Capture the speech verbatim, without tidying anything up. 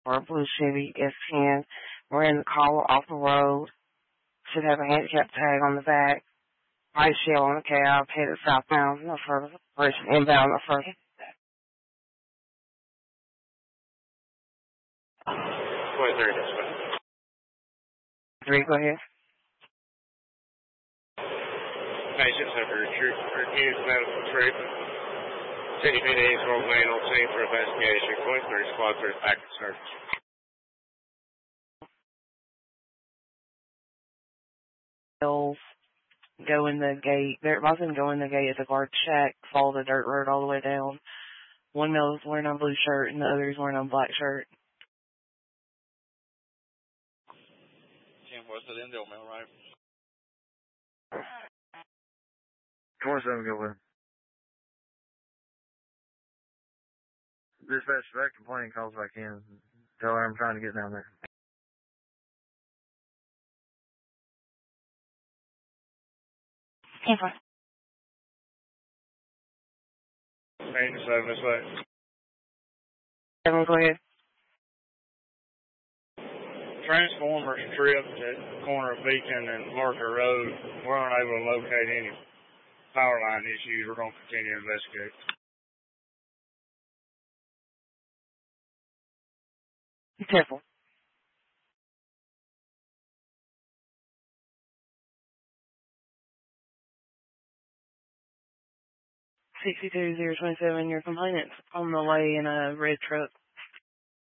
or a blue Chevy S ten. Ran the caller off the road. Should have a handicap tag on the back. White shell on the cab. Headed southbound. No further. Person inbound. No further. twenty-three, that's fine. Three, go ahead. Patients have refused medical treatment. City P D is going to remain on scene for investigation. twenty-three squad three packet search. Hills. Go in the gate. There wasn't go in the gate at the guard shack. Follow the dirt road all the way down. One male is wearing a blue shirt and the other is wearing a black shirt. Ten was the Indale mill, right? twenty-seven, go with. Dispatch, back complaining calls back in. Tell her I'm trying to get down there. ten four. eighty-seven, this way. seven, go ahead. Transformers tripped at the corner of Beacon and Marker Road. We're unable to locate any power line issues. We're going to continue to investigate. Be careful. sixty-two zero twenty-seven, your complainant's on the way in a red truck.